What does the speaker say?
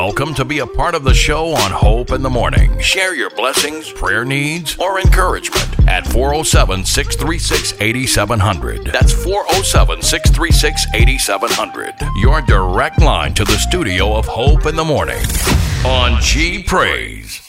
Welcome to be a part of the show on Hope in the Morning. Share your blessings, prayer needs, or encouragement at 407-636-8700. That's 407-636-8700. Your direct line to the studio of Hope in the Morning on G Praise.